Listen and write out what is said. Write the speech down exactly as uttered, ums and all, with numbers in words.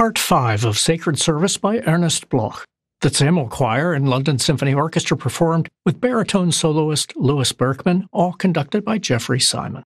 Part five of Sacred Service by Ernest Bloch. The Samuel Choir and London Symphony Orchestra performed with baritone soloist Louis Berkman, all conducted by Jeffrey Simon.